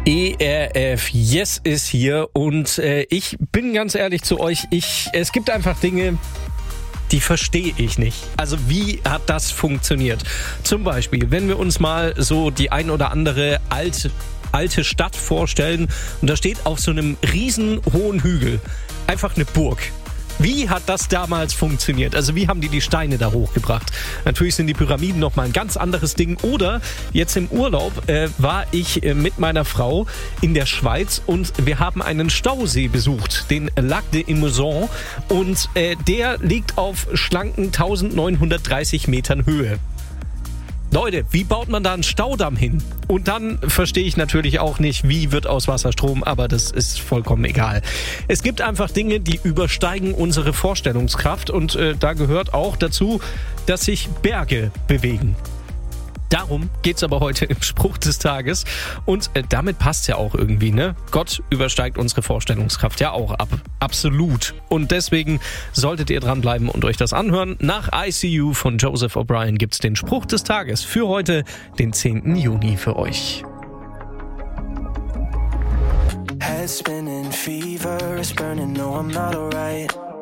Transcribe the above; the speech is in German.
ERF Yes ist hier und ich bin ganz ehrlich zu euch, es gibt einfach Dinge, die verstehe ich nicht. Also wie hat das funktioniert? Zum Beispiel, wenn wir uns mal so die ein oder andere alte Stadt vorstellen und da steht auf so einem riesen hohen Hügel einfach eine Burg. Wie hat das damals funktioniert? Also wie haben die Steine da hochgebracht? Natürlich sind die Pyramiden nochmal ein ganz anderes Ding. Oder jetzt im Urlaub war ich mit meiner Frau in der Schweiz und wir haben einen Stausee besucht, den Lac de Imosson. Und der liegt auf schlanken 1930 Metern Höhe. Leute, wie baut man da einen Staudamm hin? Und dann verstehe ich natürlich auch nicht, wie wird aus Wasser Strom, aber das ist vollkommen egal. Es gibt einfach Dinge, die übersteigen unsere Vorstellungskraft und da gehört auch dazu, dass sich Berge bewegen. Darum geht's aber heute im Spruch des Tages und damit passt ja auch irgendwie, ne? Gott übersteigt unsere Vorstellungskraft ja auch absolut. Und deswegen solltet ihr dranbleiben und euch das anhören. Nach ICU von Joseph O'Brien gibt's den Spruch des Tages für heute, den 10. Juni für euch. Head spinning, fever is burning, no I'm not alright.